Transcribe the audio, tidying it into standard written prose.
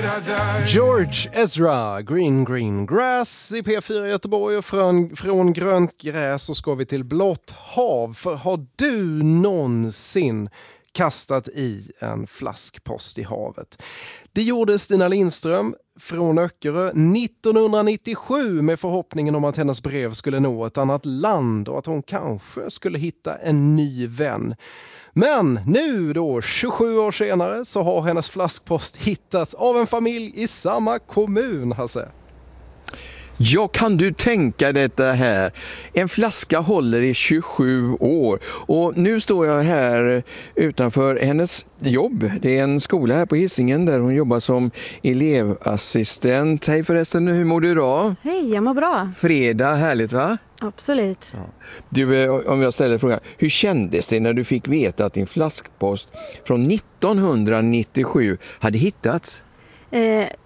George Ezra, Green Green Grass i P4 Göteborg, och från grönt gräs så ska vi till blått hav. För har du någonsin kastat i en flaskpost i havet? Det gjorde Stina Lindström från Öckerö 1997 med förhoppningen om att hennes brev skulle nå ett annat land och att hon kanske skulle hitta en ny vän. Men nu då, 27 år senare, så har hennes flaskpost hittats av en familj i samma kommun, Hasse. Ja, kan du tänka detta här? En flaska håller i 27 år och nu står jag här utanför hennes jobb. Det är en skola här på Hisingen där hon jobbar som elevassistent. Hej förresten, hur mår du idag? Hej, jag mår bra. Fredag, härligt va? Absolut. Ja. Du, om jag ställer frågan, hur kändes det när du fick veta att din flaskpost från 1997 hade hittats?